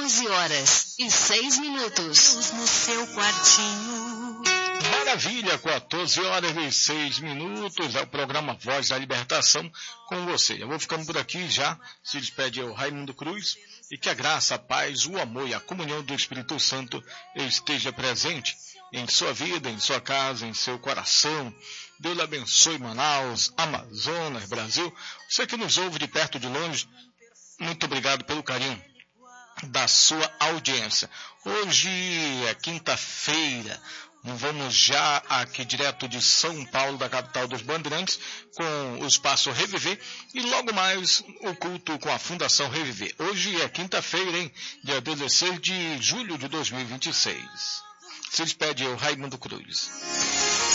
14h06. No seu quartinho. Maravilha, 14h06. É o programa Voz da Libertação com você. Eu vou ficando por aqui já. Se despede o Raimundo Cruz. E que a graça, a paz, o amor e a comunhão do Espírito Santo esteja presente em sua vida, em sua casa, em seu coração. Deus abençoe Manaus, Amazonas, Brasil. Você que nos ouve de perto, de longe, muito obrigado pelo carinho da sua audiência. Hoje é quinta-feira. Vamos já aqui direto de São Paulo, da capital dos Bandeirantes, com o Espaço Reviver e logo mais o culto com a Fundação Reviver. Hoje é quinta-feira, hein? Dia 16 de julho de 2026. Se despede o Raimundo Cruz.